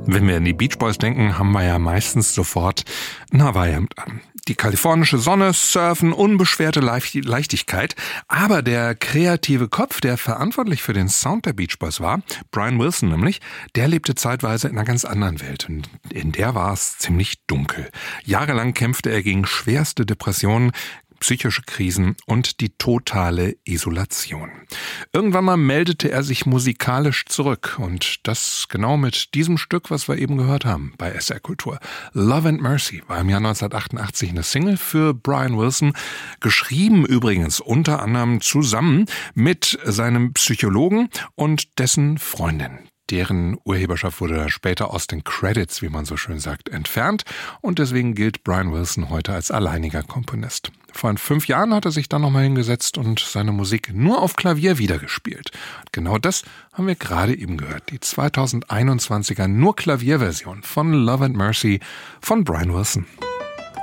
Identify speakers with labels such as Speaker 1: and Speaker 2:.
Speaker 1: Wenn wir an die Beach Boys denken, haben wir ja meistens sofort ein Hawaii-Hemd an. Die kalifornische Sonne, Surfen, unbeschwerte Leichtigkeit. Aber der kreative Kopf, der verantwortlich für den Sound der Beach Boys war, Brian Wilson nämlich, der lebte zeitweise in einer ganz anderen Welt. Und in der war es ziemlich dunkel. Jahrelang kämpfte er gegen schwerste Depressionen, psychische Krisen und die totale Isolation. Irgendwann mal meldete er sich musikalisch zurück und das genau mit diesem Stück, was wir eben gehört haben bei SR Kultur. Love and Mercy war im Jahr 1988 eine Single für Brian Wilson, geschrieben übrigens unter anderem zusammen mit seinem Psychologen und dessen Freundin. Deren Urheberschaft wurde da später aus den Credits, wie man so schön sagt, entfernt und deswegen gilt Brian Wilson heute als alleiniger Komponist. Vor 5 Jahren hat er sich dann nochmal hingesetzt und seine Musik nur auf Klavier wiedergespielt. Und genau das haben wir gerade eben gehört, die 2021er nur Klavierversion von Love and Mercy von Brian Wilson.